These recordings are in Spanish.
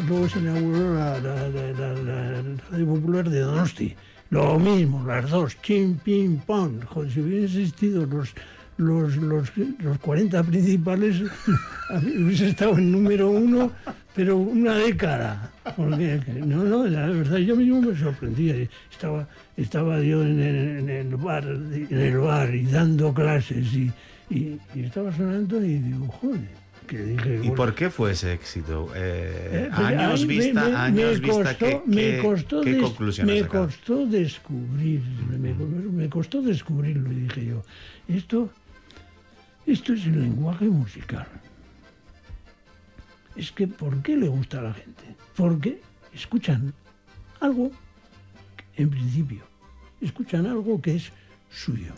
luego se inauguró la Radio Popular de Donosti. Lo mismo, las dos, chim, pim, pam. Joder, si hubieran existido los 40 principales, hubiese estado en número 1, pero una década. Porque, no, la verdad, yo mismo me sorprendía. Estaba yo en el bar y dando clases y estaba sonando y digo, joder. Dije, ¿Y por qué fue ese éxito? Pues Años vista, ¿qué conclusiones me sacado? costó descubrir, me costó descubrirlo y dije yo, esto es el lenguaje musical. Es que, ¿por qué le gusta a la gente? Porque escuchan algo, en principio, escuchan algo que es suyo.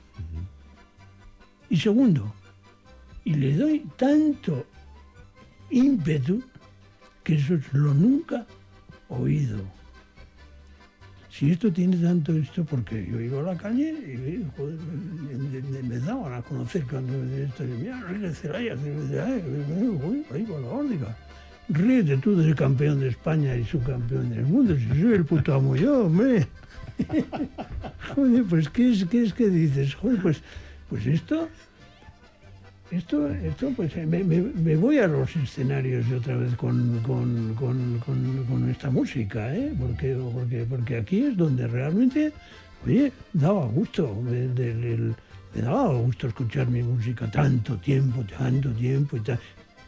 Y segundo, y le doy tanto ímpetu que eso es lo nunca oído. Si esto tiene tanto esto, porque yo iba a la calle y joder, me daban a conocer cuando esto, mira, Enrique Celaya, ahí con la órdiga. Ríete tú del campeón de España y subcampeón del mundo, si soy el puto amo yo, hombre. Joder, pues ¿qué es que dices? Joder, pues esto pues me voy a los escenarios otra vez con esta música, ¿eh? Porque aquí es donde realmente, oye, daba gusto, me daba gusto escuchar mi música tanto tiempo y tal.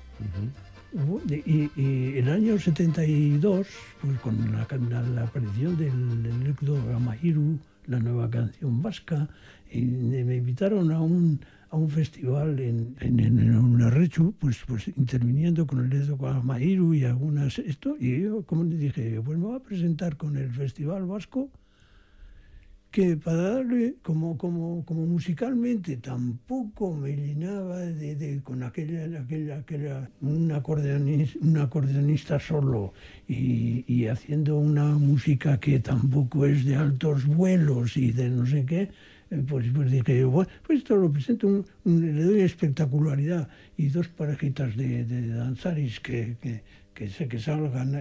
Y el año 72, pues con la aparición del Electro Gamahiru, la nueva canción vasca, y me invitaron a un festival en Unarrechu, pues interviniendo con el Electro Gamahiru y algunas y yo, como le dije, pues me voy a presentar con el Festival Vasco, que para darle, como musicalmente tampoco me llenaba con un acordeonista solo y haciendo una música que tampoco es de altos vuelos y de no sé qué, pues dije yo, bueno, pues esto lo presento, le doy espectacularidad y dos parejitas de danzaris que salgan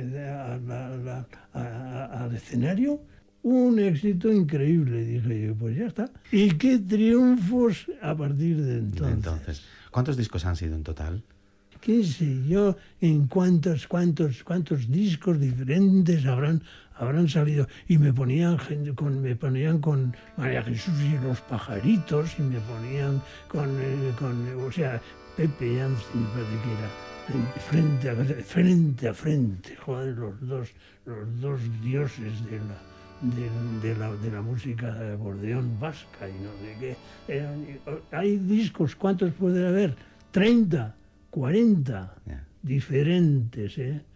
al escenario. Un éxito increíble, dije yo, pues ya está. ¿Y qué triunfos a partir de entonces? ¿Cuántos discos han sido en total? ¿Qué sé yo? ¿En cuántos discos diferentes habrán salido? Y me ponían con María Jesús y los pajaritos, y me ponían o sea, Pepe Yancy, me parece que era, frente a frente, joder, los dos dioses de la música de acordeón vasca y no sé qué. Hay discos, ¿cuántos puede haber? 30, 40 diferentes, ¿eh?